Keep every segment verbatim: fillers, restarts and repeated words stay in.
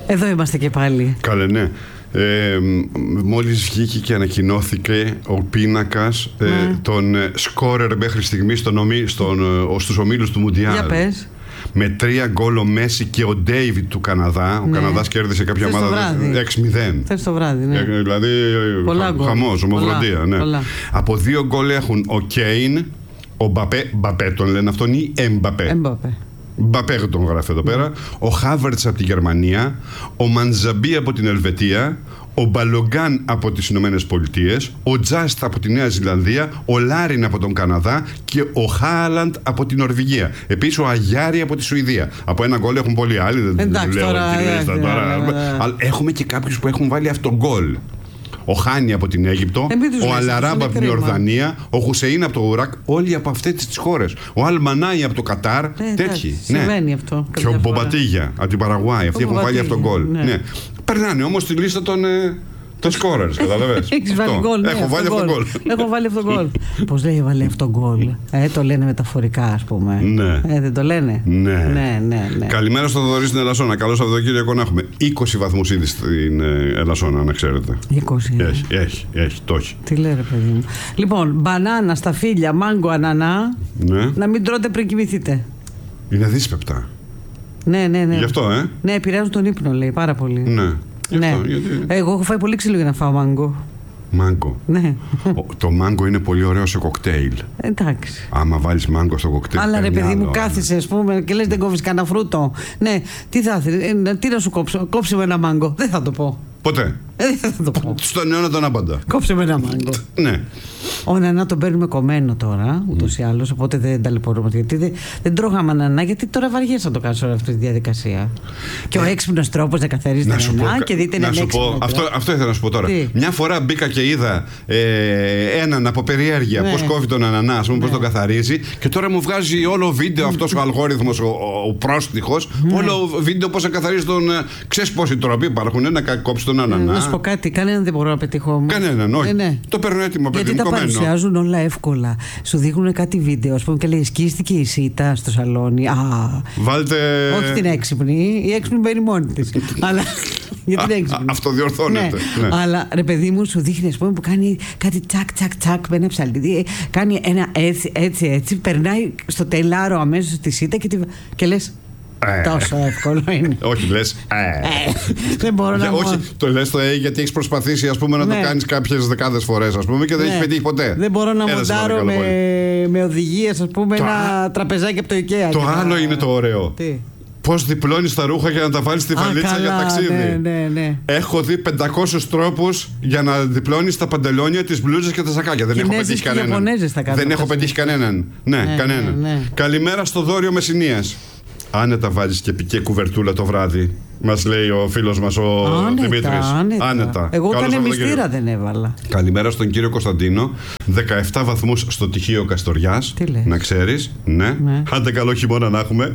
Εδώ είμαστε και πάλι. Καλέ, ναι. Ε, μόλις βγήκε και ανακοινώθηκε ο πίνακας ε, ναι. των σκόρερ μέχρι στιγμής στον ομί, στον, στους ομίλους του Μουντιάλ. Για πες. Με τρία γκολ ο Μέση και ο Ντέιβιτ του Καναδά. Ο ναι. Καναδάς κέρδισε κάποια Θες ομάδα έξι μηδέν. Θες το βράδυ, ναι. Ε, δηλαδή χαμός, ομοφροντία. Ναι. Από δύο γκολ έχουν ο Κέιν, ο Μπαπέ, Μπαπέ τον λένε αυτόν, ή Εμπαπέ. Εμπαπέ. Μπαπέ τον γράφει εδώ πέρα. Ο Χάβερτς από τη Γερμανία, ο Μανζαμπί από την Ελβετία, ο Μπαλογκάν από τις Ηνωμένες Πολιτείες, ο Τζάστ από τη Νέα Ζηλανδία, ο Λάριν από τον Καναδά και ο Χάλαντ από την Νορβηγία. Επίσης ο Αγιάρη από τη Σουηδία. Από ένα γκολ έχουν πολλοί άλλοι, δεν Εντάξει, λέω τώρα, τη λίστα ε, τώρα. ε, ε, Αλλά έχουμε και κάποιους που έχουν βάλει αυτό γκολ. Ο Χάνι από την Αίγυπτο, ο Αλαράμπ από την Ιορδανία, ο Χουσεΐν από το Ουράκ, όλοι από αυτές τις χώρες. Ο Αλμανάι από το Κατάρ, ε, τέτοιοι. Συμβαίνει αυτό. Και ο Μπομπατίγια από την Παραγουάη, αυτοί έχουν βάλει αυτό γκολ. Ναι. Ναι. Περνάνε όμως στη λίστα των. Το σκόρερ, καταλαβαίνεις. Έχεις βάλει γκολ. Έχω βάλει αυτό γκολ. Έχω βάλει αυτό γκολ. Πώς λέει, βάλει αυτό γκολ. Ε, το λένε μεταφορικά, ας πούμε. Ναι. Ε, δεν το λένε. Ναι. Ναι, ναι, ναι. Καλημέρα στο Θοδωρή στην Ελασσόνα. Καλό Σαββατοκύριακο να έχουμε. είκοσι βαθμούς ήδη στην Ελασσόνα, να ξέρετε. είκοσι. Έχει, έχει, έχει, το έχει. Τι λέει, ρε παιδί μου. Λοιπόν, μπανάνα, σταφύλια, μάγκο, ανανά. Ναι. Να μην τρώτε πριν κοιμηθείτε. Είναι δύσπεπτα. Ναι, ναι, ναι. Γι' αυτό, ε. Ναι, επηρεάζουν τον ύπνο, λέει, πάρα πολύ. Ναι. Ναι. Αυτό, γιατί... Εγώ έχω φάει πολύ ξύλο για να φάω μάγκο. Μάγκο. Ναι. Ο, το μάγκο είναι πολύ ωραίο σε κοκτέιλ. Εντάξει. Άμα βάλεις μάγκο στο κοκτέιλ. Αλλά ρε παιδί μου, άλλο, κάθεσαι, ας πούμε, και λες δεν κόβεις κανένα φρούτο. Ναι, τι θα ήθελε, τι να σου κόψω, κόψε με ένα μάγκο. Δεν θα το πω. Ποτέ. Ε, δεν θα το πω. Στον αιώνα τον άπαντα. Κόψε με ένα μάγκο. Ναι. Ο ανανά τον παίρνουμε κομμένο τώρα, ούτως ή άλλως, οπότε δεν ταλαιπωρούμε. Γιατί δεν, δεν τρώγαμε ανανά, γιατί τώρα βαριέσαι να το κάνεις όλη αυτή τη διαδικασία. Και ο έξυπνος τρόπος να καθαρίζεις την ανανά και δείτε είναι έξυπνο. Αυτό, αυτό ήθελα να σου πω τώρα. Τι? Μια φορά μπήκα και είδα ε, έναν από περιέργεια ναι. πώς κόβει τον ανανά, ας πούμε, ναι. πώς τον καθαρίζει. Και τώρα μου βγάζει όλο βίντεο αυτός ο αλγόριθμος, ο, ο, ο πρόστιχος, ναι. όλο βίντεο πώς θα καθαρίζει τον. Ξέρεις πόσοι τρόποι υπάρχουν να κόψει τον ανανά. Να σου πω κάτι, κανέναν δεν μπορώ να πετύχω όμως. Κανέναν, όχι. Ε, ναι. Το παίρνω έτοιμο, παιδί μου. Γιατί τα παρουσιάζουν όλα εύκολα. Σου δείχνουν κάτι βίντεο, ας πούμε, και λέει σκίστηκε η σίτα στο σαλόνι. Α, βάλτε. Όχι την έξυπνη. Η έξυπνη μπαίνει μόνη της. Αλλά. Για την έξυπνη. Αυτοδιορθώνεται. Ναι. Ναι. Αλλά ρε παιδί μου, σου δείχνει, ας πούμε, που κάνει κάτι τσακ τσακ τσακ με ένα ψαλίδι. Κάνει ένα έτσι έτσι έτσι. Περνάει στο τελάρο αμέσως τη σίτα και, τη... και λες. Ε. Τόσο εύκολο είναι. Όχι, λες. Ε. Ε. Δεν μπορώ να. Όχι, το λες το ε γιατί έχεις προσπαθήσει, ας πούμε, να ναι. το κάνεις κάποιες δεκάδες φορές, ας πούμε, και δεν ναι. έχεις πετύχει ποτέ. Δεν μπορώ να μοντάρω με, με οδηγίες, ας πούμε, το ένα α... τραπεζάκι από το IKEA. Το άλλο να... είναι το ωραίο. Τι? Πώς διπλώνεις τα ρούχα για να τα βάλεις στη βαλίτσα καλά, για ταξίδι. Ναι, ναι, ναι. Έχω δει πεντακόσιους τρόπους για να διπλώνεις τα παντελόνια, τις μπλούζες και τα σακάκια. Δεν έχω πετύχει κανέναν. Δεν έχω πετύχει κανέναν. Ναι, ναι κανέναν. Ναι, ναι. Καλημέρα στο Δώριο Μεσσηνίας. Άνετα βάζεις και πικέ κουβερτούλα το βράδυ. Μας λέει ο φίλος μας ο άνετα, Δημήτρης. Άνετα. Άνετα. Εγώ κάνε μυστήρα δεν έβαλα. Καλημέρα στον κύριο Κωνσταντίνο. δεκαεπτά βαθμούς στο Τυχείο Καστοριάς. Να ξέρεις. Ναι. ναι. Άντε καλό χειμώνα να έχουμε.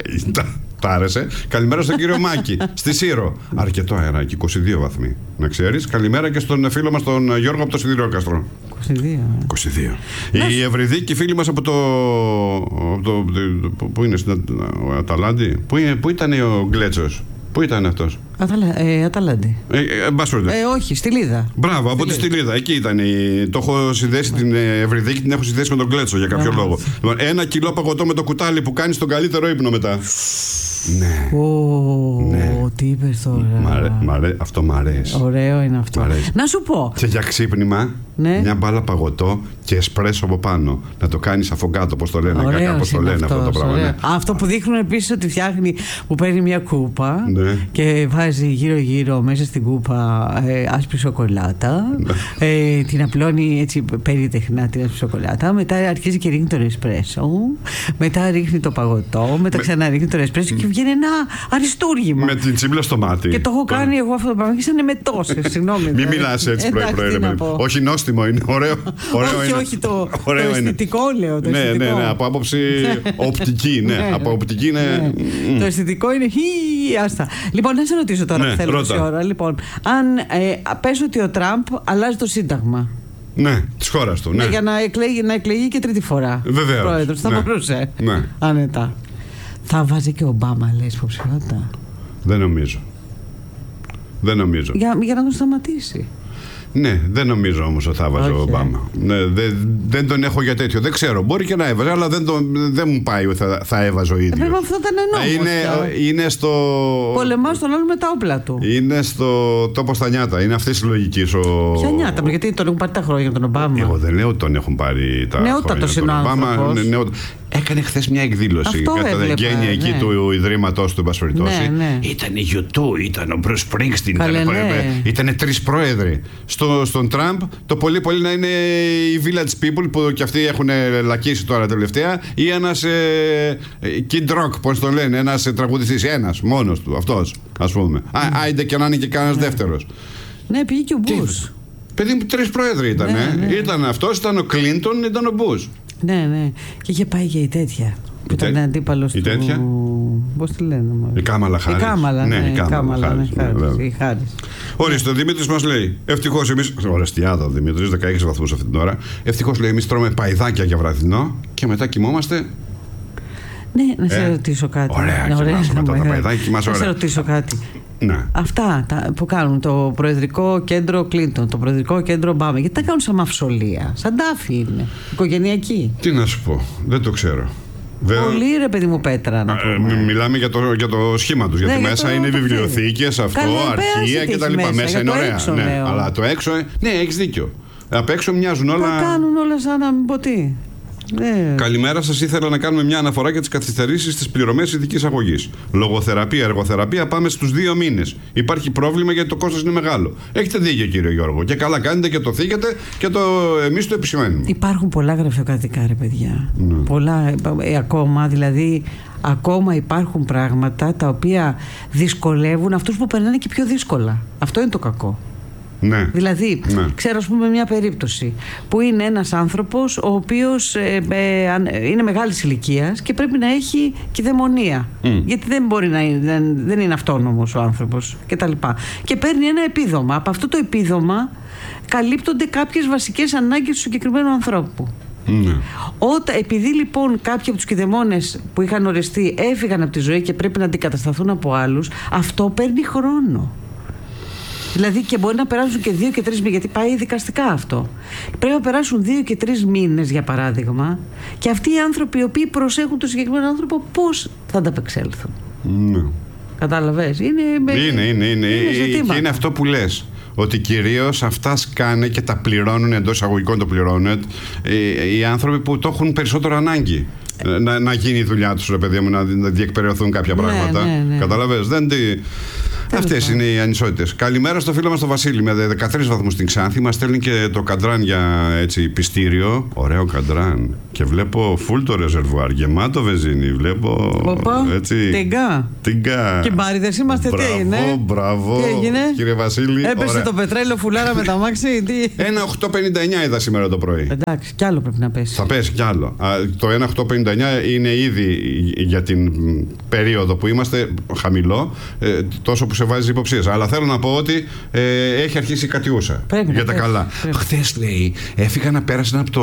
Τ' άρεσε. Καλημέρα στον κύριο Μάκη. Στη Σύρο. Αρκετό αεράκι. είκοσι δύο βαθμοί. Να ξέρεις. Καλημέρα και στον φίλο μας τον Γιώργο από το Σιδηρόκαστρο. είκοσι δύο. είκοσι δύο. Η Ευρυδίκη φίλοι μας από το. Από το πού είναι στην Αταλάντη. Πού, πού ήταν ο Γκλέτσος. Πού ήταν αυτός? Αταλα, ε, Αταλάντη. Ε, ε, ε, όχι, στη Λίδα. Μπράβο, από τη Στυλίδα. Εκεί ήταν. Η... Το έχω συνδέσει την Ευρυδίκη, την έχω συνδέσει με τον Γκλέτσο για κάποιο λόγο. Λοιπόν, ένα κιλό παγωτό με το κουτάλι που κάνει τον καλύτερο ύπνο μετά. Ναι. Oh, ναι. Τι είπες τώρα. Μαρέ, μαρέ, αυτό μ' αρέσει. Ωραίο είναι αυτό. Να σου πω. Και για ξύπνημα, ναι. μια μπάλα παγωτό και εσπρέσο από πάνω. Να το κάνεις αφογκάτο, πώς το λένε. Κάπως το λένε αυτό το πράγμα. Ναι. Αυτό που δείχνουν επίσης ότι φτιάχνει, που παίρνει μια κούπα ναι. και βάζει γύρω-γύρω μέσα στην κούπα ε, άσπρη σοκολάτα. Ναι. Ε, την απλώνει έτσι περίτεχνα την άσπρη σοκολάτα. Μετά αρχίζει και ρίχνει το εσπρέσο. Μετά ρίχνει το παγωτό. Μετά ξαναρίχνει το εσπρέσο και βγαίνει ένα αριστούργημα. Με την τσίμπλα στο μάτι. Και το έχω κάνει εγώ αυτό το πράγμα και σαν εμετώσεις. Συγγνώμη. Μην μιλάς έτσι πρωί-πρωί. Όχι νόστιμο είναι. Ωραίο. Όχι, όχι. Το αισθητικό λέω. Ναι, ναι, ναι. Από άποψη οπτική. Ναι, από οπτική είναι. Το αισθητικό είναι. Άστα. Λοιπόν, να σε ρωτήσω τώρα που θέλω τόση ώρα. Λοιπόν, αν πες ότι ο Τραμπ αλλάζει το Σύνταγμα. Ναι, τη χώρα του. Ναι. Ναι, για να εκλέγει, να εκλεγεί και τρίτη φορά. Βεβαίως. Πρόεδρος, θα ναι. μπορούσε. Ναι. Άνετα. Θα βάζει και ο Ομπάμα, λες, υποψηφιότητα? Δεν νομίζω. Δεν νομίζω. Για, για να τον σταματήσει. Ναι, δεν νομίζω όμως ότι θα έβαζε ο Ομπάμα. Ναι, δεν, δεν τον έχω για τέτοιο. Δεν ξέρω. Μπορεί και να έβαζε, αλλά δεν, τον, δεν μου πάει ότι θα, θα έβαζε ο ίδιος. Βέβαια αυτό ήταν νόμος. Είναι, είναι στο. Πολεμάς τον άλλο με τα όπλα του. Είναι στο τόπο στα νιάτα. Είναι αυτή τη λογική. Ο... Ποια νιάτα, γιατί τον έχουν πάρει τα χρόνια τον Ομπάμα. Εγώ δεν λέω ότι τον έχουν πάρει τα νεότατος χρόνια τον Ομπάμα. Νεό... Έκανε χθες μια εκδήλωση κατά τα γένεια εκεί ναι. του Ιδρύματος του, εν πάση περιπτώσει. Ναι, ναι. Ήταν η Γιουτού, ήταν ο Μπρους Σπρίνγκστιν, ήταν ναι. τρεις πρόεδροι. Στο, στον Τραμπ το πολύ πολύ να είναι οι Village People που κι αυτοί έχουν λακίσει τώρα τελευταία, ή ένας ε, Kid Rock, πώς το λένε, ένας τραγουδιστής, ένας μόνος του, αυτός ας πούμε. Mm. Άιντε και να είναι και κανένας mm. δεύτερος. Ναι, πήγε και ο Μπούς. Παιδί μου, τρεις πρόεδροι ήταν. Ναι, ναι. Ήταν αυτός, ήταν ο Κλίντον, ήταν ο Μπούς. Ναι, ναι. Και είχε πάει και η τέτοια. Που ήταν τέ... αντίπαλος του. Η τέτοια. Πώς τη λένε, μάλλον. Η Κάμαλα Χάρις. Η Κάμαλα, ναι. ναι, η Κάμαλα Χάρις. Ναι, ναι, η Χάρις. Ορίστε, ο Δημήτρης μας λέει. Ευτυχώς εμείς. Ορεστιάδα ο Δημήτρης, δεκαέξι βαθμούς αυτή την ώρα. Ευτυχώς λέει, εμείς τρώμε παϊδάκια για βραδινό και μετά κοιμόμαστε. Ναι, να σε ε, ρωτήσω κάτι. Ωραία, ναι, ωραία, μετά τα παϊδάκια κοιμάσαι ωραία. Να σε ρωτήσω κάτι. Ναι. Αυτά τα, που κάνουν το Προεδρικό Κέντρο Κλίντον, το Προεδρικό Κέντρο Ομπάμα, γιατί τα κάνουν σαν μαυσολία, σαν τάφη είναι, οικογενειακή. Τι να σου πω, δεν το ξέρω. Πολύ ρε παιδί μου Πέτρα να πούμε. Ε, μιλάμε για το, για το σχήμα τους, ναι, γιατί μέσα το, είναι το βιβλιοθήκες, αυτό, αρχεία και τα λοιπά. Μέσα, μέσα είναι ωραία. Έξω, ναι, αλλά το έξω, ναι, έχεις δίκιο. Απ' έξω μοιάζουν όλα. Τα κάνουν όλα σαν να μην πω τι. Ναι. Καλημέρα σας. Ήθελα να κάνουμε μια αναφορά για τις καθυστερήσεις στις πληρωμές ειδικής αγωγής. Λογοθεραπεία, εργοθεραπεία, πάμε στους δύο μήνες. Υπάρχει πρόβλημα γιατί το κόστος είναι μεγάλο. Έχετε δίκιο, κύριε Γιώργο. Και καλά κάνετε και το θίγετε και το, εμείς το επισημαίνουμε. Υπάρχουν πολλά γραφειοκρατικά, ρε παιδιά. Ναι. Πολλά ε, ακόμα, δηλαδή. Ακόμα υπάρχουν πράγματα τα οποία δυσκολεύουν αυτούς που περνάνε και πιο δύσκολα. Αυτό είναι το κακό. Ναι. Δηλαδή, ναι. ξέρω ας πούμε μια περίπτωση που είναι ένας άνθρωπος ο οποίος ε, ε, είναι μεγάλης ηλικίας και πρέπει να έχει κυδαιμονία. Mm. Γιατί δεν μπορεί να είναι, δεν, δεν είναι αυτόνομος ο άνθρωπος κτλ. Και παίρνει ένα επίδομα. Από αυτό το επίδομα καλύπτονται κάποιες βασικές ανάγκες του συγκεκριμένου ανθρώπου. Mm. Όταν, επειδή λοιπόν κάποιοι από τους κηδεμόνες που είχαν οριστεί έφυγαν από τη ζωή και πρέπει να αντικατασταθούν από άλλους, αυτό παίρνει χρόνο. Δηλαδή και μπορεί να περάσουν και δύο και τρεις μήνες, γιατί πάει δικαστικά αυτό. Πρέπει να περάσουν δύο και τρεις μήνες, για παράδειγμα, και αυτοί οι άνθρωποι οι οποίοι προσέχουν τον συγκεκριμένο άνθρωπο, πώς θα ανταπεξέλθουν. Ναι. Κατάλαβες. Είναι, είναι, είναι, είναι, είναι, είναι, είναι αυτό που λες. Ότι κυρίως αυτά σκάνε και τα πληρώνουν, εντός εισαγωγικών το πληρώνουν οι, οι άνθρωποι που το έχουν περισσότερο ανάγκη. Να, να γίνει η δουλειά τους, ρε παιδί μου, να, να διεκπαιρεωθούν κάποια πράγματα. Ναι, ναι, ναι. Καταλαβες. Δεν τη... Αυτές είναι οι ανισότητες. Καλημέρα στο φίλο μας τον Βασίλη με δεκατρείς βαθμούς στην Ξάνθη. Μας στέλνει και το καντράν για έτσι πιστήριο. Ωραίο καντράν. Και βλέπω φουλ το ρεζερβουάρ, γεμάτο βενζίνη. Βλέπω. Οπα, έτσι. Τιγκά. Τιγκά. Και μπάριδες είμαστε, μπράβο, τι είναι. Μπράβο, τι έγινε? Κύριε Βασίλη. Έπεσε ωραία. Το πετρέλαιο φουλάρα με τα μάξι. ένα οκτώ πενήντα εννιά είδα σήμερα το πρωί. Εντάξει, κι άλλο πρέπει να πέσει. Θα πέσει κι άλλο. Α, το ένα οκτώ πενήντα εννιά είναι ήδη για την περίοδο που είμαστε χαμηλό, ε, τόσο που σε βάζει υποψίες. Αλλά θέλω να πω ότι ε, έχει αρχίσει η κατιούσα. Πρέπει για τα πρέπει, καλά. Χθες λέει, έφυγα να πέρασαν από το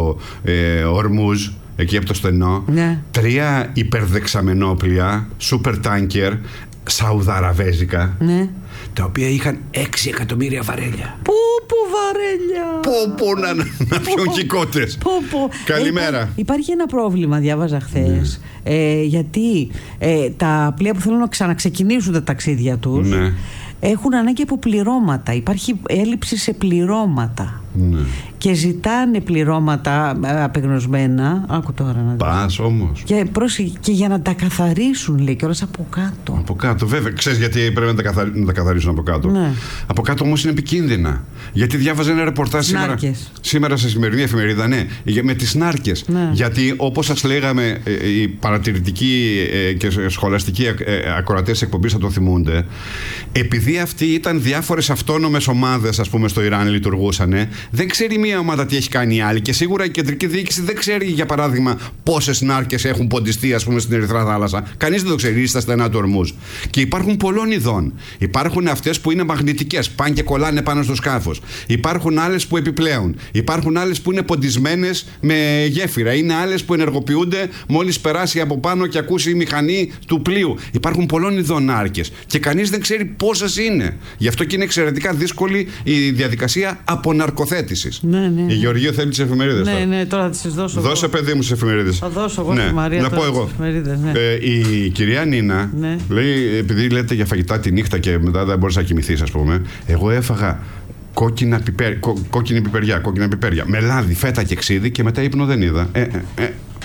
ε, Ορμούζ, εκεί από το στενό, ναι. τρία υπερδεξαμενόπλια, super tanker, σαουδαραβέζικα, ναι. τα οποία είχαν έξι εκατομμύρια βαρέλια. Πού, πού βαρέλια. Πού, πού να, να πιούν κυκότες. Καλημέρα. Ε, υπάρχει ένα πρόβλημα, διάβαζα χθες, ναι. ε, γιατί ε, τα πλοία που θέλουν να ξαναξεκινήσουν τα ταξίδια τους, ναι. έχουν ανάγκη από πληρώματα. Υπάρχει έλλειψη σε πληρώματα. Ναι. Και ζητάνε πληρώματα απεγνωσμένα. Άκου τώρα να δεις. Πας όμως. Και, πρόσεχε, και για να τα καθαρίσουν, λέει, και όλες από κάτω. Από κάτω, βέβαια. Ξέρεις γιατί πρέπει να τα, καθαρι... να τα καθαρίσουν από κάτω. Ναι. Από κάτω όμως είναι επικίνδυνα. Γιατί διάβαζα ένα ρεπορτάζ σήμερα, σήμερα σε σημερινή εφημερίδα, ναι, με τις νάρκες. Ναι. Γιατί όπως σας λέγαμε, οι παρατηρητικοί και σχολαστικοί ακροατές της εκπομπής θα το θυμούνται, επειδή αυτοί ήταν διάφορες αυτόνομες ομάδες, ας πούμε, στο Ιράν λειτουργούσαν, δεν ξέρει μία ομάδα τι έχει κάνει η άλλη, και σίγουρα η κεντρική διοίκηση δεν ξέρει, για παράδειγμα, πόσες νάρκες έχουν ποντιστεί, ας πούμε, στην Ερυθρά Θάλασσα. Κανείς δεν το ξέρει στα στενά του Ορμούζ. Και υπάρχουν πολλών ειδών. Υπάρχουν αυτές που είναι μαγνητικές, πάνε και κολλάνε πάνω στο σκάφος. Υπάρχουν άλλες που επιπλέουν. Υπάρχουν άλλες που είναι ποντισμένες με γέφυρα. Είναι άλλες που ενεργοποιούνται μόλις περάσει από πάνω και ακούσει η μηχανή του πλοίου. Υπάρχουν πολλών ειδών νάρκες. Και κανείς δεν ξέρει πόσες είναι. Γι' αυτό και είναι εξαιρετικά δύσκολη η διαδικασία αποναρκοθέτησης. Ναι, ναι. Η Γεωργία θέλει τις εφημερίδες. Ναι, τώρα. ναι, τώρα θα τις δώσω. Δώσε, εγώ. Παιδί μου, τις εφημερίδες. Θα δώσω εγώ ναι. στη Μαρία. Να πω εγώ. Ναι. Ε, η κυρία Νίνα ναι. λέει, επειδή λέτε για φαγητά τη νύχτα και μετά δεν μπορείς να κοιμηθείς, ας πούμε, εγώ έφαγα κόκκινα πιπέρ, κο, κόκκινη πιπεριά, κόκκινα πιπέρια, με λάδι, φέτα και ξύδι και μετά ύπνο δεν είδα. Ε, ε, ε,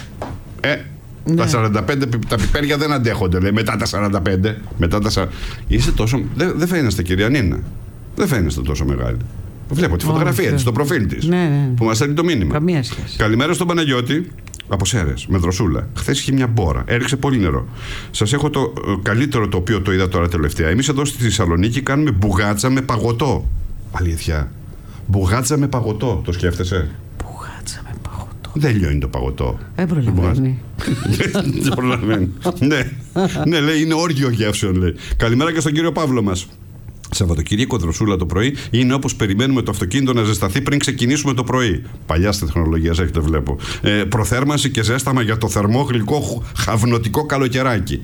ε. Ναι. Τα σαράντα πέντε τα πιπέρια δεν αντέχονται, λέει, μετά τα σαράντα πέντε. Μετά τα σαράντα... Είστε τόσο... Δεν δε φαίνεστε, κυρία Νίνα. Δεν φαίνεστε τόσο μεγάλη. Βλέπω τη φωτογραφία της, το προφίλ της. Ναι, ναι. Που μας στέλνει το μήνυμα. Καμία σχέση. Καλημέρα στον Παναγιώτη. Από Σέρρες, με δροσούλα. Χθες είχε μια μπόρα. Έριξε πολύ νερό. Σας έχω το ε, καλύτερο το οποίο το είδα τώρα τελευταία. Εμείς εδώ στη Θεσσαλονίκη κάνουμε μπουγάτσα με παγωτό. Αλήθεια. Μπουγάτσα με παγωτό. Το σκέφτεσαι? Μπουγάτσα με παγωτό. Δεν λιώνει το παγωτό. Δεν προλαβαίνει. Δεν προλαβαίνει. Ναι. Ναι, λέει, είναι όργιο γεύσεων, λέει. Καλημέρα και στον κύριο Παύλο μας. Σαββατοκύριακο δροσούλα το πρωί είναι όπως περιμένουμε το αυτοκίνητο να ζεσταθεί πριν ξεκινήσουμε το πρωί. Παλιά τεχνολογία, έχετε βλέπω. Ε, προθέρμανση και ζέσταμα για το θερμό γλυκό χαυνοτικό καλοκαιράκι.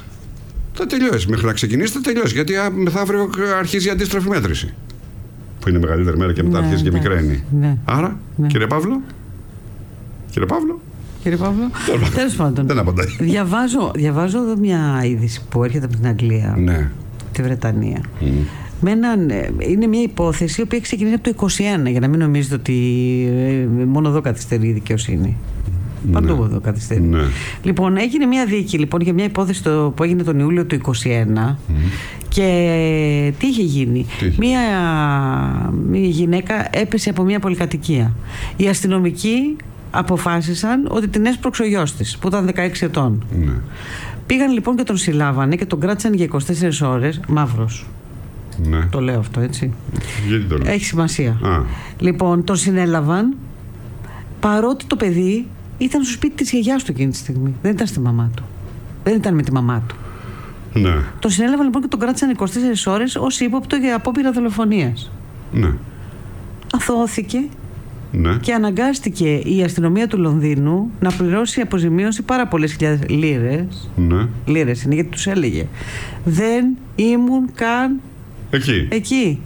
Θα τελειώσει. Μέχρι να ξεκινήσετε, τελειώσει. Γιατί μεθαύριο αρχίζει η αντίστροφη μέτρηση. Που είναι μεγαλύτερη μέρα και μετά ναι, αρχίζει και ναι, μικραίνει. Ναι. Άρα, ναι. Κύριε Παύλο. Κύριε Παύλο. Κύριε Παύλο. Τέλος πάντων. Δεν απαντάει. Διαβάζω, διαβάζω εδώ μια είδηση που έρχεται από την Αγγλία. Ναι. Τη Βρετανία. Mm. Με έναν, είναι μια υπόθεση η οποία έχει ξεκινήσει από το είκοσι ένα, για να μην νομίζετε ότι μόνο εδώ καθυστερεί η δικαιοσύνη. Ναι. Παντού εδώ καθυστερεί. Ναι. Λοιπόν, έγινε μια δίκη λοιπόν, για μια υπόθεση το, που έγινε τον Ιούλιο του είκοσι ένα. Mm. Και τι είχε γίνει? Τι είχε? Μια, μια γυναίκα έπεσε από μια πολυκατοικία. Οι αστυνομικοί αποφάσισαν ότι την έσπρωξε ο γιος της, που ήταν δεκαέξι ετών. Ναι. Πήγαν λοιπόν και τον συλλάβανε και τον κράτησαν για είκοσι τέσσερις ώρες. Μαύρος. Ναι. Το λέω αυτό, έτσι. Γιατί το λέω? Έχει σημασία. Α. Λοιπόν, τον συνέλαβαν παρότι το παιδί ήταν στο σπίτι της γιαγιάς του εκείνη τη στιγμή. Δεν ήταν στη μαμά του. Δεν ήταν με τη μαμά του. Ναι. Τον συνέλαβαν λοιπόν και τον κράτησαν είκοσι τέσσερις ώρες ως ύποπτο για απόπειρα δολοφονίας. Ναι. Αθώθηκε. Ναι. Και αναγκάστηκε η αστυνομία του Λονδίνου να πληρώσει αποζημίωση πάρα πολλές χιλιάδες λίρες. Ναι. Λίρες είναι, γιατί τους έλεγε δεν ήμουν καν εκεί. εκεί.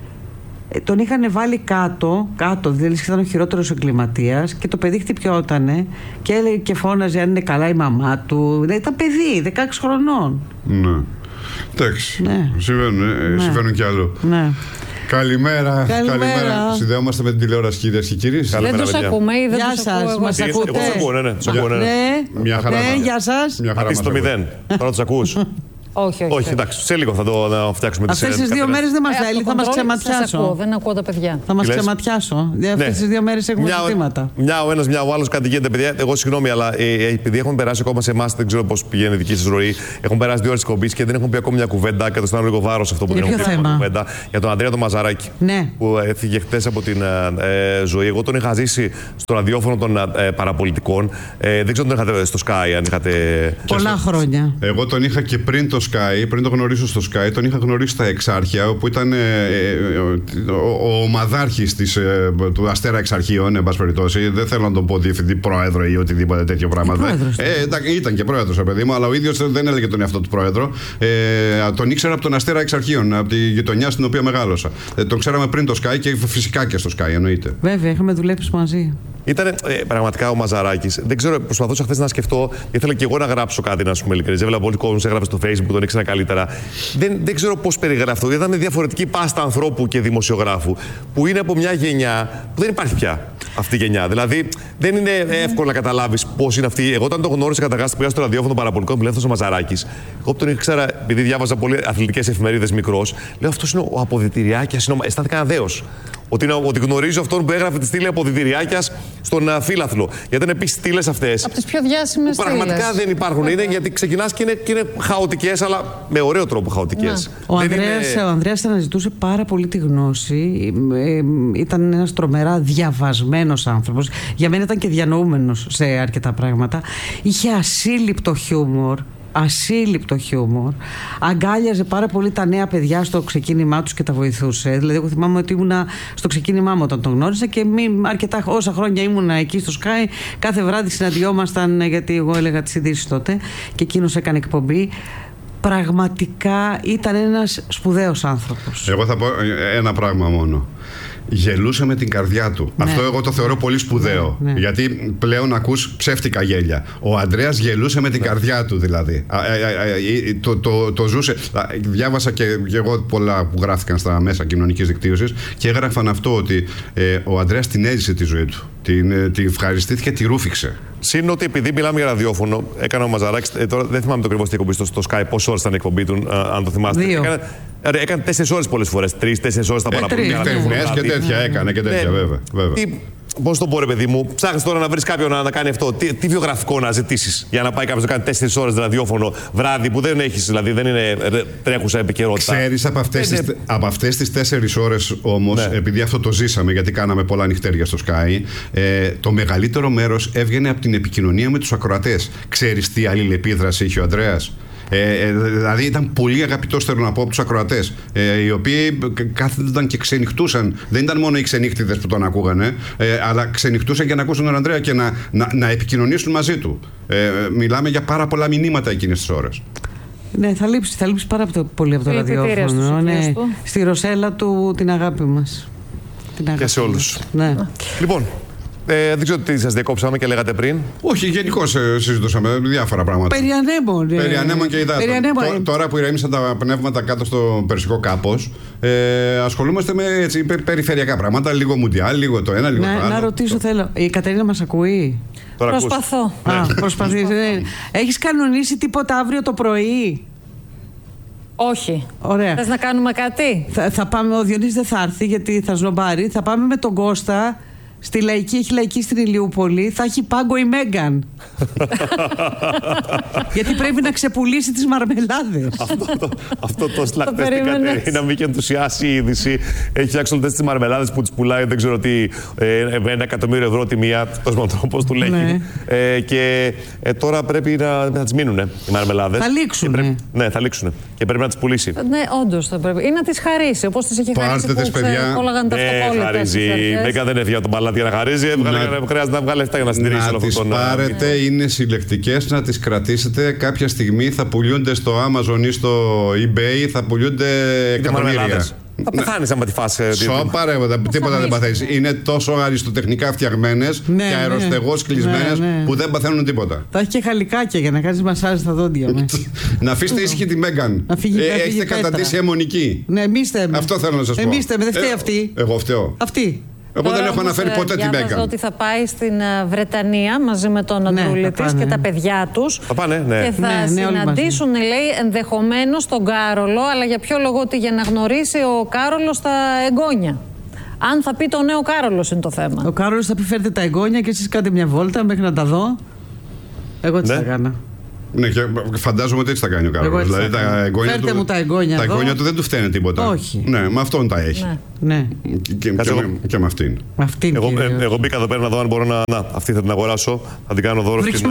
Ε, τον είχαν βάλει κάτω, κάτω, δηλαδή ήταν ο χειρότερος εγκληματίας και το παιδί χτυπιότανε και έλεγε και φώναζε αν είναι καλά η μαμά του. Δηλαδή ήταν παιδί, δεκαέξι χρονών. Ναι. Εντάξει. Ναι. Συμβαίνουν, ε, ναι. συμβαίνουν κι άλλο. Ναι. Καλημέρα. Καλημέρα. Καλημέρα. Συνδεόμαστε με την τηλεόραση, κυρίες και κύριοι. Δεν τους ακούμε ή δεν τους ακούω? Μας ακούτε? Εγώ τους ακούω, ναι, ναι. Τους ακούω, ναι. Μια χαρά. Ναι, γεια σας. Πατήστε το μηδέν. Τώρα τους ακούς? Όχι, όχι. Όχι, εντάξει, σε λίγο θα το να φτιάξουμε. Αυτές τις δύο μέρες δεν μας θέλει, θα μας ξεματιάσω. Δεν ακούω τα παιδιά. Θα μας ξεματιάσω. Αυτές τις δύο μέρες έχουμε ζητήματα. Μια ο ένας, μια ο άλλος, κάτι γίνεται, παιδιά. Εγώ συγγνώμη, αλλά επειδή έχουν περάσει ακόμα σε εμάς, δεν ξέρω πώς πηγαίνει η δική σας ροή. Έχουν περάσει δύο ώρες εκπομπής και δεν έχουν πει ακόμη μια κουβέντα. Και το αισθάνομαι λίγο βάρος αυτό που δεν έχουν πει μια κουβέντα. Για τον Ανδρέα τον Μαζαράκη. Που έφυγε χτες από την ζωή. Εγώ τον είχα ζήσει στο ραδιόφωνο των παραπολιτικών. Δεν ξέρω αν τον είχατε στο Sky, αν είχατε. Πολλά χρόνια. Εγώ τον είχα και πριν το Sky, πριν το γνωρίσω στο Sky, τον είχα γνωρίσει στα Εξάρχεια, όπου ήταν ε, ε, ο, ο ομαδάρχης της, ε, του Αστέρα Εξαρχείων, εν πάση περιπτώσει. Δεν θέλω να τον πω διευθυντή πρόεδρο ή οτιδήποτε τέτοιο πράγμα. Ε, ήταν, ήταν και πρόεδρος, παιδί μου, αλλά ο ίδιος δεν έλεγε τον εαυτό του πρόεδρο. Ε, τον ήξερα από τον Αστέρα Εξαρχείων, από τη γειτονιά στην οποία μεγάλωσα. Ε, τον ξέραμε πριν το Sky και φυσικά και στο Sky, εννοείται. Βέβαια, είχαμε δουλέψει μαζί. Ήταν ε, πραγματικά ο Μαζαράκης. Δεν ξέρω, προσπαθούσα χθες να σκεφτώ. Ήθελα και εγώ να γράψω κάτι, να πούμε ειλικρινές. Έβλεπα πολλοί κόσμος έγραφε στο Facebook, τον ήξερα καλύτερα. Δεν, δεν ξέρω πώς περιγράφει αυτό. Ήταν διαφορετική πάστα ανθρώπου και δημοσιογράφου. Που είναι από μια γενιά που δεν υπάρχει πια αυτή η γενιά. Δηλαδή δεν είναι εύκολο να καταλάβεις πώς είναι αυτή. Εγώ όταν τον γνώρισα καταρχάς που πήγα στο ραδιόφωνο παραπολιτικών, μου λέει αυτός ο Μαζαράκης. Εγώ που τον ήξερα, επειδή διάβαζα πολύ αθλητικές εφημερίδες μικρός, λέω αυτός είναι ο αποδυτηριάκιας. Αισθάνθηκα αδέος. Ότι, είναι, ότι γνωρίζω αυτόν που έγραφε τη στήλη αποδυτηριάκιας στον uh, φύλαθλο. Γιατί είναι επίσης στήλες αυτές. Από τις πιο διάσημες στήλες. Πραγματικά δεν υπάρχουν. Είναι γιατί ξεκινάς και είναι, και είναι χαοτικές, αλλά με ωραίο τρόπο χαοτικές. Ο Ανδρέας, είναι... ο Ανδρέας αναζητούσε πάρα πολύ τη γνώση. Ε, ήταν ένας τρομερά διαβασμένος άνθρωπος. Για μένα ήταν και διανοούμενος σε αρκετά πράγματα. Είχε ασύλληπτο χιούμορ. Ασύλληπτο χιούμορ. Αγκάλιαζε πάρα πολύ τα νέα παιδιά στο ξεκίνημά τους και τα βοηθούσε. Δηλαδή, εγώ θυμάμαι ότι ήμουνα στο ξεκίνημά μου όταν τον γνώρισα και μη, αρκετά όσα χρόνια ήμουνα εκεί στο Sky. Κάθε βράδυ συναντιόμασταν, γιατί εγώ έλεγα τις ειδήσεις τότε και εκείνος έκανε εκπομπή. πραγματικά ήταν ένας σπουδαίος άνθρωπος. Εγώ θα πω ένα πράγμα μόνο. Γελούσε με την καρδιά του. Ναι. Αυτό εγώ το θεωρώ πολύ σπουδαίο. Ναι, ναι. Γιατί πλέον ακούς ψεύτικα γέλια. Ο Ανδρέας γελούσε με την ναι. καρδιά του, δηλαδή. Το, το, το ζούσε. Διάβασα και, και εγώ πολλά που γράφτηκαν στα μέσα κοινωνικής δικτύωσης και έγραφαν αυτό ότι ε, ο Ανδρέας την έζησε τη ζωή του. Την, την ευχαριστήθηκε, τη ρούφηξε. Συν ότι επειδή μιλάμε για ραδιόφωνο, έκανα ο Μαζαράκης, ε, τώρα δεν θυμάμαι το ακριβώς τι εκπομπή στο, στο Sky, πόσες ώρες ήταν η εκπομπή του, αν το θυμάστε. Δύο. Έκανε, έκανε τέσσερις ώρες πολλές φορές. Τρεις, τέσσερις ώρες τα παραπονιά. Νυχτερινές και τέτοια έκανε και τέτοια, βέβαια. βέβαια. Πώς το πω, ρε παιδί μου, ψάχνεις τώρα να βρεις κάποιον να, να κάνει αυτό. Τι, τι βιογραφικό να ζητήσεις για να πάει κάποιος να κάνει τέσσερις ώρες ραδιόφωνο βράδυ που δεν έχεις, δηλαδή δεν είναι τρέχουσα επικαιρότητα. Ξέρεις από αυτές, τις, από αυτές τις τέσσερις ώρες όμως, ναι. επειδή αυτό το ζήσαμε, γιατί κάναμε πολλά νυχτέρια στο Sky, ε, το μεγαλύτερο μέρος έβγαινε από την επικοινωνία με τους ακροατές. Ξέρεις τι αλληλεπίδραση είχε ο Ανδρέας? Ε, δηλαδή ήταν πολύ αγαπητός, θέλω να πω, από τους ακροατές, ε, οι οποίοι κάθονταν και ξενυχτούσαν. Δεν ήταν μόνο οι ξενύχτιδες που τον ακούγανε, ε, αλλά ξενυχτούσαν για να ακούσουν τον Ανδρέα και να, να, να επικοινωνήσουν μαζί του. Ε, μιλάμε για πάρα πολλά μηνύματα εκείνες τις ώρες. Ναι, θα λείψει, θα λείψει πάρα πολύ από το ραδιόφωνο. Ναι. Στη Ρωσέλα του την αγάπη μας. Την αγάπη και σε όλους. Ναι. Λοιπόν, Ε, δεν ξέρω τι σας διακόψαμε και λέγατε πριν. Όχι, γενικώς ε, συζητούσαμε διάφορα πράγματα. Περί ανέμων. Ε, Περί ανέμων και υδάτων. Ανέμων. Τώρα που ηρέμησαν τα πνεύματα κάτω στο Περσικό κάπως, ε, ασχολούμαστε με έτσι, περιφερειακά πράγματα. Λίγο μουντιάλ, λίγο το ένα, λίγο να, το άλλο. Να ρωτήσω, το... θέλω. Η Κατερίνα μας ακούει? Τώρα προσπαθώ. Α, προσπαθείς. Ναι. Έχεις κανονίσει τίποτα αύριο το πρωί? Όχι. Ωραία. Θες να κάνουμε κάτι? Θα, θα πάμε, ο Διονύσης δεν θα έρθει γιατί θα σνομπάρει. Θα πάμε με τον Κώστα. Στη Λαϊκή, έχει Λαϊκή στην Ηλιούπολη. Θα έχει πάγκο η Μέγκαν. Γιατί πρέπει να ξεπουλήσει τις μαρμελάδες. Αυτό το, αυτό το σλακτές την Κατερίνα, μη και ενθουσιάσει η είδηση. Έχει φτιάξει όλες τις μαρμελάδες που τις πουλάει, δεν ξέρω τι, ε, ένα εκατομμύριο ευρώ τη μία, πώς του λέγει. Ναι. Ε, και ε, τώρα πρέπει να, να τις μείνουν οι μαρμελάδες. Θα λήξουν. Πρέπει, ναι, θα λήξουν. Και πρέπει να τις πουλήσει. Ναι, όντως θα πρέπει. Ή να τις χαρίσει, όπως τις έχει χαρίσει. Πάρτε τις, παιδιά. Ναι, χαρίζει. Η Μέγκα δεν έφυγε από τον παλάτι για να χαρίζει. Χρειάζεται να βγάλει λεφτά για να συντηρήσει όλο αυτό. Να τις πάρετε, είναι συλλεκτικές, να τις κρατήσετε. Κάποια στιγμή θα πουλιούνται στο Amazon ή στο eBay, θα πουλιούνται εκατομμύρια. Θα πεθάνεις άμα τη φας. Σώπα ρε, τίποτα δεν παθαίνεις. Είναι τόσο αριστοτεχνικά φτιαγμένες ναι, και αεροστεγώς κλεισμένες ναι, ναι. που δεν παθαίνουν τίποτα. Θα έχει και χαλικάκια για να κάνεις μασάζ στα δόντια με. Να αφήσετε ήσυχη τη Μέγκαν. Έχετε καταντήσει αιμονική. Ναι, εμείς θέμε. Αυτό θέλω να σας πω. Εμείς θέμε, δεν φταίει αυτή. Εγώ φταίω. Αυτή. Εγώ δεν έχω αναφέρει ποτέ τη Μέγκαν. Ότι θα πάει στην Βρετανία μαζί με τον Αντρούλη ναι, της και τα παιδιά τους. Θα πάνε, ναι. Και θα ναι, συναντήσουν, ναι. λέει, ενδεχομένως τον Κάρολο. Αλλά για ποιο λόγο? Ότι για να γνωρίσει ο Κάρολος τα εγγόνια. Αν θα πει το νέο Κάρολος είναι το θέμα. Ο Κάρολος θα πει φέρτε τα εγγόνια και εσείς κάντε μια βόλτα μέχρι να τα δω. Εγώ τι ναι. θα έκανα. Ναι, και φαντάζομαι ότι έτσι θα κάνει ο Κάρολος. Δηλαδή, τα εγγόνια Φέρτε του, μου τα εγγόνια. Τα εγγόνια του δεν του φταίνε τίποτα. Όχι. Ναι, με αυτόν τα έχει. Ναι. ναι. Και, και, και, και με αυτήν. Με αυτήν εγώ, ε, εγώ μπήκα εδώ πέρα να δω αν μπορώ να. Να, αυτή θα την αγοράσω. Θα την κάνω δώρο στην.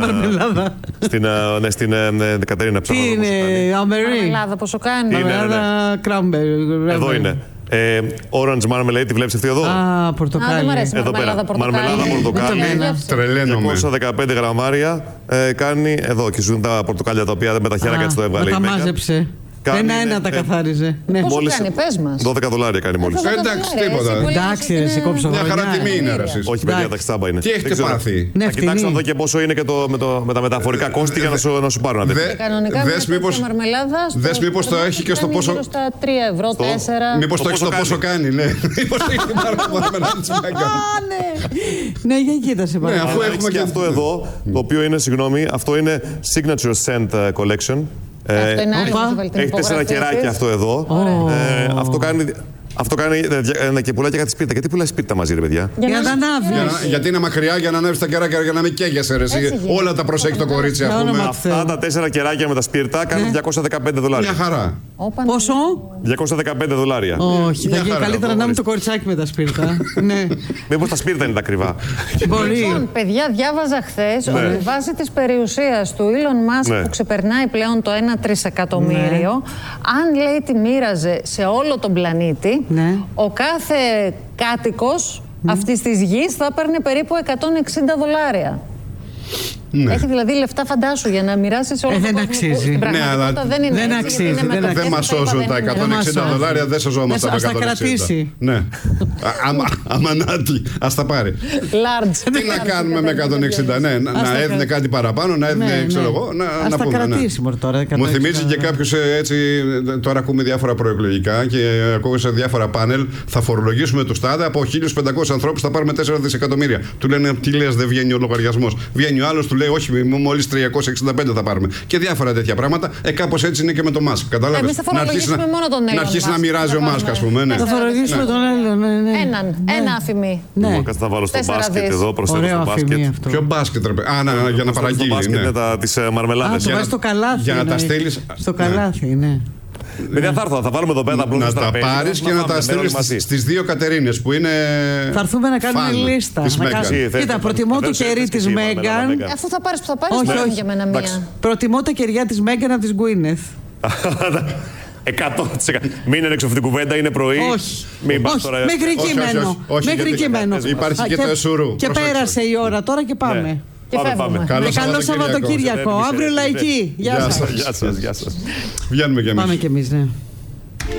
Στην, ναι, στην ε, Κατερίνα. Τι είναι, Αμεράδα, πόσο κάνει. Αμεράδα Κράμπερ. Εδώ είναι. Ε, Orange Marmalade, τη βλέπεις αυτή εδώ? Α, πορτοκάλι. Α, δεν μ' αρέσει εδώ πέρα. Μαρμελάδα πορτοκάλι. Τρελαίνομαι. διακόσια δεκαπέντε γραμμάρια ε, κάνει εδώ. Και ζουν τα πορτοκάλια τα οποία με τα χέρια έτσι το έβγαλε. Τα μάζεψε. Ένα-ένα τα καθάριζε. Ναι. Πόσο μόλις κάνει, πες μας. δώδεκα δολάρια κάνει μόλις. Εντάξει, τίποτα. Εντάξει, ρε, σε κόψω. Μια χαρά τιμή είναι, ρε. Όχι, παιδιά, τα ξάμπα είναι. Τι έχετε πάθει? Θα κοιτάξω να δω και πόσο είναι και με τα μεταφορικά κόστη για να σου πάρουν. Κανονικά μια μαρμελάδα. Δες μήπως το έχει και στο πόσο. Γύρω στα τρία ευρώ, τέσσερα. Μήπως το έχει στο πόσο κάνει, ναι. Μήπως το έχει πάρει από μαρμελάδα της Μέγκαν. Ναι, για κοίτασε πάρα. Αφού έχουμε και αυτό εδώ, το οποίο είναι, συγγνώμη, αυτό είναι Signature Scent Collection. Αυτό είναι άλλο. Έχει τέσσερα κεράκια αυτό εδώ. Ε, αυτό κάνει. Αυτό κάνει ε, και πουλάει και κάτι σπίρτα. Γιατί πουλάει σπίρτα μαζί, ρε παιδιά? Για, για να ανάβει. Για, γιατί είναι μακριά για να ανέβει τα κεράκια για να μην καίγεσαι, ρε. Όλα τα προσέχει το κορίτσι, α πούμε. Αυτά τα τέσσερα κεράκια με τα σπίρτα κάνουν διακόσια δεκαπέντε δολάρια. Μια χαρά. Πόσο? διακόσια δεκαπέντε δολάρια. Όχι, θα γίνει καλύτερα να μην το κοριτσάκι με τα σπίρτα. Ναι. Μήπως τα σπίρτα είναι τα ακριβά? Μπορεί. Λοιπόν, παιδιά, διάβαζα χθες ότι βάσει της περιουσίας του Elon Musk που ξεπερνάει πλέον το ένα τρισεκατομμύριο, αν λέει τη μοίραζε σε όλο τον πλανήτη, ναι. ο κάθε κάτοικος mm. αυτής της γης θα έπαιρνε περίπου εκατόν εξήντα δολάρια. Ναι. Έχει δηλαδή λεφτά, φαντάσου, για να μοιράσει όλο ε, το δεν κόσμο. Αξίζει. Στην πραγματικότητα ναι, δεν είναι δεν έτσι, αξίζει. είναι Δεν, δεν μας σώζουν τα εκατόν εξήντα δολάρια, δεν σωζόμαστε από εκατόν εξήντα. Ναι. Αμανάτι, ας τα πάρει. Large. Τι να κάνουμε με εκατόν εξήντα, ναι, να έδινε κάτι παραπάνω, να έδινε, ξέρω εγώ, να πούμε. Μου θυμίζει και κάποιος έτσι, τώρα ακούμε διάφορα προεκλογικά και ακούω σε διάφορα πάνελ, θα φορολογήσουμε τους τάδε από χίλιους πεντακόσιους ανθρώπους θα πάρουμε τέσσερα δισεκατομμύρια. Του λένε, τι λες, δεν βγαίνει ο λογαριασμός. Βγαίνει ο άλλος, του λέει, όχι, μόλις τριακόσια εξήντα πέντε θα πάρουμε. Και διάφορα τέτοια πράγματα. Ε, κάπως έτσι είναι και με το Μάσκ. Κατάλαβες. Εμείς θα φορολογήσουμε να, μόνο τον Έλληνα. Να αρχίσει να μοιράζει ο Μάσκ, ας πούμε. Ναι. Θα φορολογήσουμε ναι. τον Έλληνα. Ναι, ναι. Έναν. Ναι. Ένα αφημί. Ναι. Λοιπόν, κάτσε να βάλω στο μπάσκετ εδώ, προσθέτω στο μπάσκετ. Ποιο μπάσκετ, ρε παιδί. Α, να, για να παραγγείλει. Το μπάσκετ είναι τις μαρμελάδες. Το βάζει στο καλάθι. Για να τα στείλεις. Στο καλάθι, ναι. Παιδιά, θα έρθω, θα βάλουμε εδώ πέρα τα να τα πάρεις και να τα στείλεις στις δύο Κατερίνες που είναι. Θα έρθουμε να κάνουμε λίστα. Κοίτα, προτιμώ το κερί της Μέγκαν. Αφού θα πάρεις που θα πάρεις, όχι, όχι. Για μένα μία. Προτιμώ τα κεριά της Μέγκαν από της Γκουίνεθ. εκατό τοις εκατό. Μην είναι έξω αυτή την κουβέντα, είναι πρωί. Όχι. Μέχρι κειμένο. Μέχρι κειμένο. Υπάρχει και το εσουρού. Και πέρασε η ώρα τώρα και πάμε. Και πάμε, πάμε. Καλό, καλό Σαββατοκύριακο. Αύριο λαϊκή. Γεια σας. Γεια σας. Βγαίνουμε κι εμείς. Πάμε κι εμείς, ναι.